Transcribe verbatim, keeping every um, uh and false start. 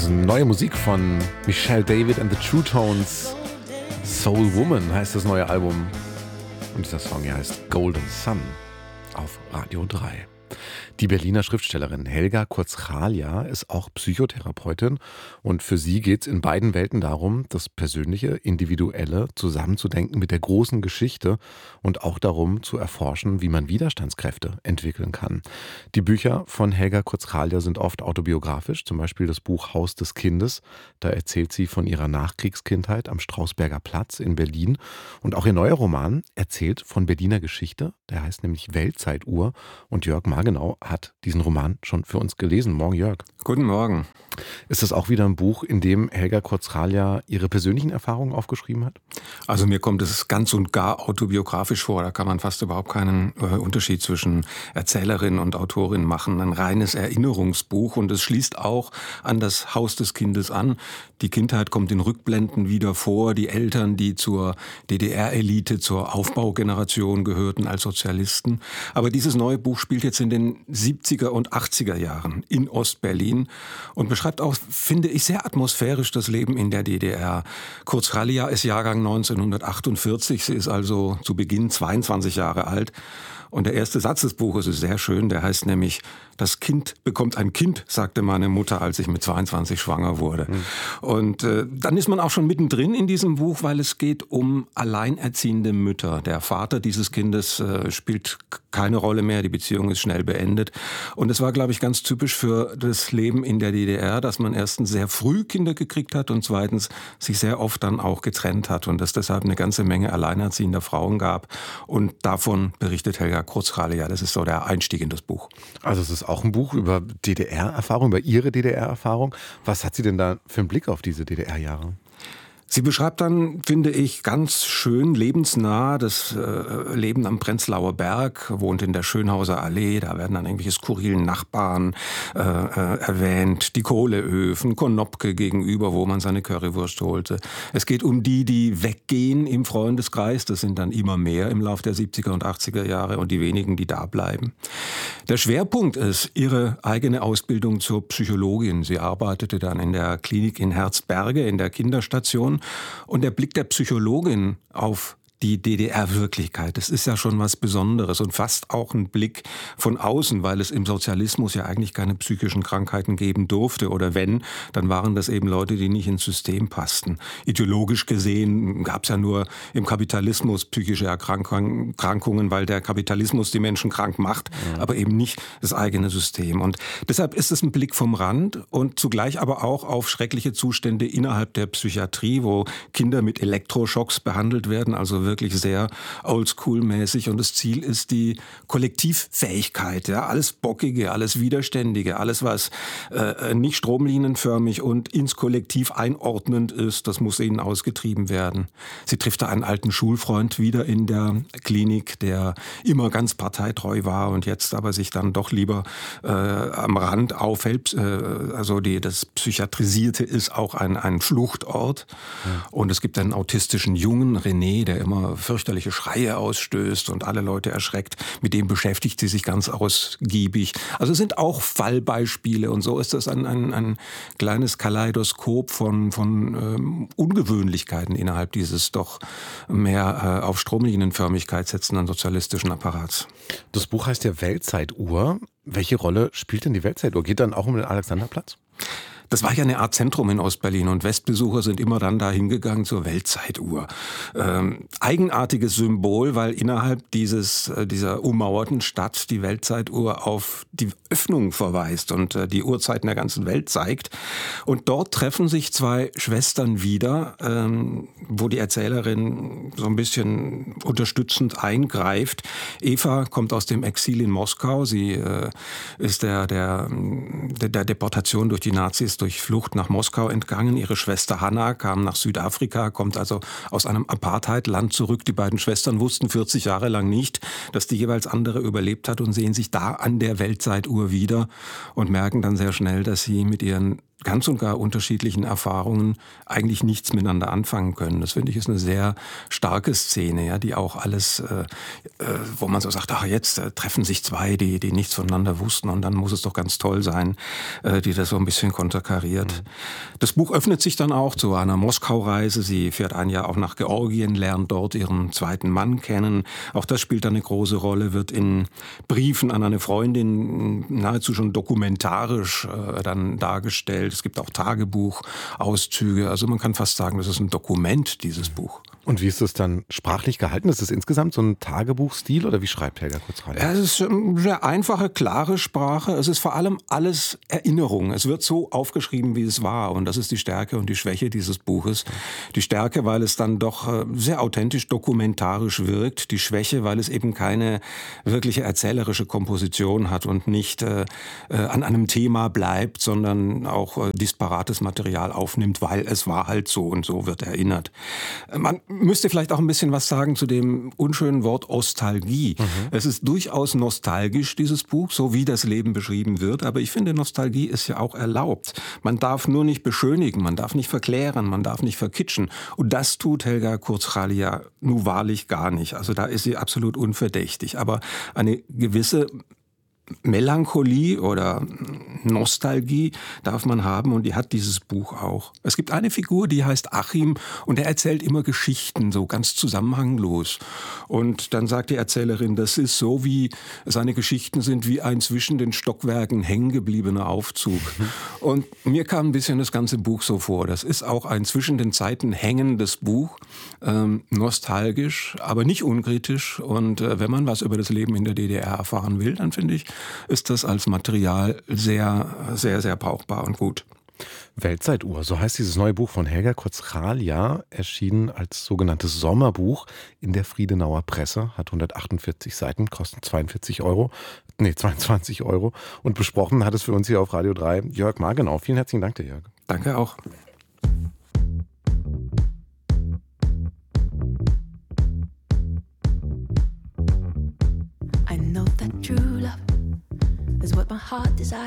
Neue Musik von Michelle David and the True Tones. Soul Woman heißt das neue Album. Und dieser Song hier heißt Golden Sun auf Radio drei. Die Berliner Schriftstellerin Helga Kurzhalia ist auch Psychotherapeutin und für sie geht es in beiden Welten darum, das Persönliche, Individuelle zusammenzudenken mit der großen Geschichte und auch darum zu erforschen, wie man Widerstandskräfte entwickeln kann. Die Bücher von Helga Kurzhalia sind oft autobiografisch, zum Beispiel das Buch Haus des Kindes. Da erzählt sie von ihrer Nachkriegskindheit am Strausberger Platz in Berlin. Und auch ihr neuer Roman erzählt von Berliner Geschichte, der heißt nämlich Weltzeituhr, und Jörg Margenau hat diesen Roman schon für uns gelesen. Morgen, Jörg. Guten Morgen. Ist das auch wieder ein Buch, in dem Helga Kurzhalia ihre persönlichen Erfahrungen aufgeschrieben hat? Also mir kommt es ganz und gar autobiografisch vor. Da kann man fast überhaupt keinen äh, Unterschied zwischen Erzählerin und Autorin machen. Ein reines Erinnerungsbuch, und es schließt auch an das Haus des Kindes an. Die Kindheit kommt in Rückblenden wieder vor. Die Eltern, die zur D D R-Elite, zur Aufbaugeneration gehörten als Sozialisten. Aber dieses neue Buch spielt jetzt in den siebziger und achtziger Jahren in Ostberlin und beschreibt auch, finde ich, sehr atmosphärisch das Leben in der D D R. Kurzhalia ist Jahrgang neunzehnhundertachtundvierzig, sie ist also zu Beginn zweiundzwanzig Jahre alt. Und der erste Satz des Buches ist sehr schön, der heißt nämlich: Das Kind bekommt ein Kind, sagte meine Mutter, als ich mit zweiundzwanzig schwanger wurde. Mhm. Und äh, dann ist man auch schon mittendrin in diesem Buch, weil es geht um alleinerziehende Mütter. Der Vater dieses Kindes äh, spielt keine Rolle mehr, die Beziehung ist schnell beendet. Und es war, glaube ich, ganz typisch für das Leben in der D D R, dass man erstens sehr früh Kinder gekriegt hat und zweitens sich sehr oft dann auch getrennt hat und es deshalb eine ganze Menge alleinerziehender Frauen gab. Und davon berichtet Helga Kurzhalia. Das ist so der Einstieg in das Buch. Also es ist auch ein Buch über D D R-Erfahrung, über Ihre D D R-Erfahrung. Was hat sie denn da für einen Blick auf diese D D R-Jahre? Sie beschreibt dann, finde ich, ganz schön lebensnah das äh, Leben am Prenzlauer Berg, wohnt in der Schönhauser Allee, da werden dann irgendwelche skurrilen Nachbarn äh, äh, erwähnt, die Kohleöfen, Konopke gegenüber, wo man seine Currywurst holte. Es geht um die, die weggehen im Freundeskreis, das sind dann immer mehr im Laufe der siebziger und achtziger Jahre, und die wenigen, die da bleiben. Der Schwerpunkt ist ihre eigene Ausbildung zur Psychologin. Sie arbeitete dann in der Klinik in Herzberge, in der Kinderstation. Und der Blick der Psychologin auf die D D R-Wirklichkeit, das ist ja schon was Besonderes und fast auch ein Blick von außen, weil es im Sozialismus ja eigentlich keine psychischen Krankheiten geben durfte. Oder wenn, dann waren das eben Leute, die nicht ins System passten. Ideologisch gesehen gab es ja nur im Kapitalismus psychische Erkrankungen, weil der Kapitalismus die Menschen krank macht, ja, aber eben nicht das eigene System. Und deshalb ist es ein Blick vom Rand und zugleich aber auch auf schreckliche Zustände innerhalb der Psychiatrie, wo Kinder mit Elektroschocks behandelt werden, also wirklich sehr oldschool-mäßig, und das Ziel ist die Kollektivfähigkeit, ja, alles Bockige, alles Widerständige, alles, was äh, nicht stromlinienförmig und ins Kollektiv einordnend ist, das muss ihnen ausgetrieben werden. Sie trifft da einen alten Schulfreund wieder in der Klinik, der immer ganz parteitreu war und jetzt aber sich dann doch lieber äh, am Rand aufhält. Äh, also die, das Psychiatrisierte ist auch ein, ein Fluchtort. Ja. Und es gibt einen autistischen Jungen, René, der immer fürchterliche Schreie ausstößt und alle Leute erschreckt. Mit dem beschäftigt sie sich ganz ausgiebig. Also es sind auch Fallbeispiele, und so ist das ein, ein, ein kleines Kaleidoskop von, von ähm, Ungewöhnlichkeiten innerhalb dieses doch mehr äh, auf Stromlinienförmigkeit setzenden sozialistischen Apparats. Das Buch heißt ja Weltzeituhr. Welche Rolle spielt denn die Weltzeituhr? Geht dann auch um den Alexanderplatz? Das war ja eine Art Zentrum in Ostberlin, und Westbesucher sind immer dann da hingegangen zur Weltzeituhr. Ähm, eigenartiges Symbol, weil innerhalb dieses, dieser ummauerten Stadt die Weltzeituhr auf die Öffnung verweist und äh, die Uhrzeiten der ganzen Welt zeigt. Und dort treffen sich zwei Schwestern wieder, ähm, wo die Erzählerin so ein bisschen unterstützend eingreift. Eva kommt aus dem Exil in Moskau. Sie äh, ist der, der, der, der Deportation durch die Nazis durch Flucht nach Moskau entgangen. Ihre Schwester Hanna kam nach Südafrika, kommt also aus einem Apartheidland zurück. Die beiden Schwestern wussten vierzig Jahre lang nicht, dass die jeweils andere überlebt hat, und sehen sich da an der Weltzeituhr wieder und merken dann sehr schnell, dass sie mit ihren ganz und gar unterschiedlichen Erfahrungen eigentlich nichts miteinander anfangen können. Das finde ich ist eine sehr starke Szene, ja, die auch alles, äh, äh, wo man so sagt, ach jetzt äh, treffen sich zwei, die, die nichts voneinander wussten und dann muss es doch ganz toll sein, äh, die das so ein bisschen konterkariert. Mhm. Das Buch öffnet sich dann auch zu einer Moskau-Reise. Sie fährt ein Jahr auch nach Georgien, lernt dort ihren zweiten Mann kennen. Auch das spielt eine große Rolle, wird in Briefen an eine Freundin nahezu schon dokumentarisch äh, dann dargestellt. Es gibt auch Tagebuchauszüge. Also man kann fast sagen, das ist ein Dokument, dieses Buch. Und wie ist das dann sprachlich gehalten? Ist das insgesamt so ein Tagebuchstil oder wie schreibt Helga Kurz-Ralja? Ja, es ist eine sehr einfache, klare Sprache. Es ist vor allem alles Erinnerung. Es wird so aufgeschrieben, wie es war. Und das ist die Stärke und die Schwäche dieses Buches. Die Stärke, weil es dann doch sehr authentisch dokumentarisch wirkt. Die Schwäche, weil es eben keine wirkliche erzählerische Komposition hat und nicht äh, an einem Thema bleibt, sondern auch äh, disparates Material aufnimmt, weil es war halt so und so wird erinnert. Man müsste vielleicht auch ein bisschen was sagen zu dem unschönen Wort Ostalgie. Mhm. Es ist durchaus nostalgisch, dieses Buch, so wie das Leben beschrieben wird. Aber ich finde, Nostalgie ist ja auch erlaubt. Man darf nur nicht beschönigen, man darf nicht verklären, man darf nicht verkitschen. Und das tut Helga Kurz-Ralja nun wahrlich gar nicht. Also da ist sie absolut unverdächtig. Aber eine gewisse Melancholie oder Nostalgie darf man haben und die hat dieses Buch auch. Es gibt eine Figur, die heißt Achim und der erzählt immer Geschichten, so ganz zusammenhanglos. Und dann sagt die Erzählerin, das ist so wie, seine Geschichten sind wie ein zwischen den Stockwerken hängen gebliebener Aufzug. Und mir kam ein bisschen das ganze Buch so vor. Das ist auch ein zwischen den Zeiten hängendes Buch, ähm, nostalgisch, aber nicht unkritisch. Und äh, wenn man was über das Leben in der D D R erfahren will, dann finde ich, ist das als Material sehr, sehr, sehr brauchbar und gut. Weltzeituhr, so heißt dieses neue Buch von Helga Kurz-Ralja, erschienen als sogenanntes Sommerbuch in der Friedenauer Presse, hat hundertachtundvierzig Seiten, kostet zweiundvierzig Euro, nee, zweiundzwanzig Euro und besprochen hat es für uns hier auf Radio drei Jörg Margenau. Vielen herzlichen Dank dir, Jörg. Danke auch. I know that true love is what my heart desires.